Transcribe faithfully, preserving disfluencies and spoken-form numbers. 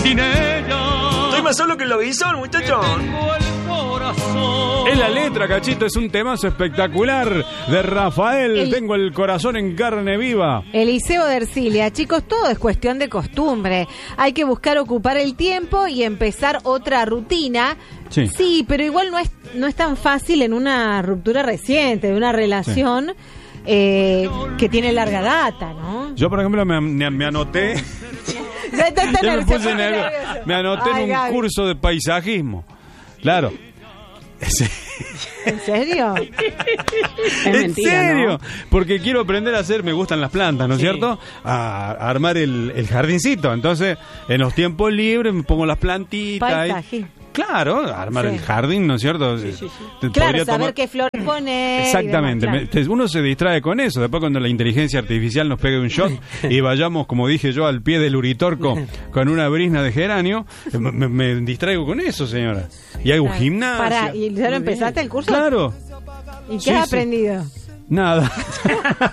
sin ella. Estoy más solo que el lobizón, muchacho. Tengo el corazón. Es la letra, Cachito, es un temazo espectacular de Rafael. El- Tengo el corazón en carne viva. Eliseo de Ercilia, chicos, todo es cuestión de costumbre. Hay que buscar ocupar el tiempo y empezar otra rutina. Sí. Sí, pero igual no es no es tan fácil en una ruptura reciente, de una relación eh, que tiene larga data, ¿no? Yo, por ejemplo, me, me- me anoté, Ya está tan ya me nervioso, puse nervioso. nervioso. Me anoté Ay, en un Gaby. curso de paisajismo. Claro. Sí. ¿En serio? Es ¿En mentira, serio? ¿no? Porque quiero aprender a hacer, me gustan las plantas, ¿no es Sí. cierto? A, a armar el, el jardincito. Entonces, en los tiempos libres me pongo las plantitas. y- Paisaje. Claro, armar Sí. el jardín, ¿no es cierto? Sí, sí, sí. Te Claro, podría saber tomar- qué flor poner. Exactamente, y demás, claro. Me- uno se distrae con eso. Después, cuando la inteligencia artificial nos pegue un shot y vayamos, como dije yo, al pie del Uritorco con una brisna de geranio, me, me- me distraigo con eso, señora. Y hago Claro. gimnasia. Pará, ¿y ya lo empezaste el curso? Claro, ¿Y qué Sí, has sí. aprendido? nada.